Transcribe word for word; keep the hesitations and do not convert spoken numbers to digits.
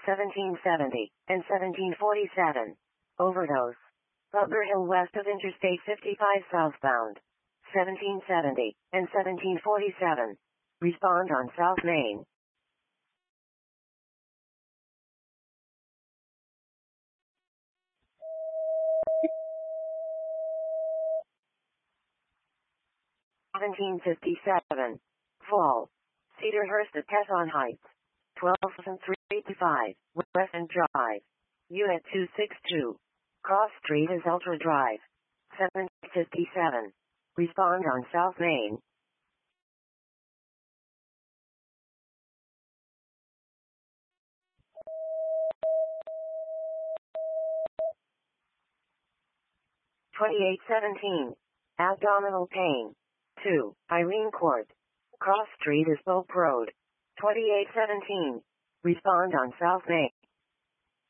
seventeen seventy, and seventeen forty-seven. Overdose. Butler Hill west of Interstate fifty-five southbound. seventeen seventy, and seventeen forty-seven. Respond on South Main. seventeen fifty-seven. Fall. Cedarhurst at Tesson Heights. twelve three eighty-five, Weston Drive. Unit two sixty-two. Cross Street is Ultra Drive. seven fifty-seven. Respond on South Main. twenty-eight seventeen. Abdominal pain. two. Irene Court. Cross Street is Oak Road. twenty-eight seventeen. Respond on South Main.